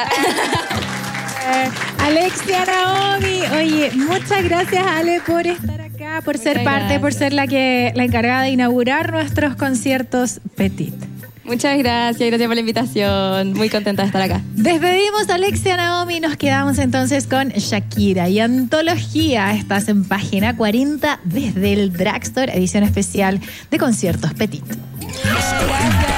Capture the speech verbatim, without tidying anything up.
Alexia Naomi, oye, muchas gracias, Ale, por estar acá, por ser Muchas parte, gracias. por ser la que la encargada de inaugurar nuestros conciertos Petit. Muchas gracias, gracias por la invitación. Muy contenta de estar acá. Despedimos a Alexia Naomi, nos quedamos entonces con Shakira y Antología. Estás en página cuarenta desde el Dragstore, edición especial de conciertos Petit. Gracias.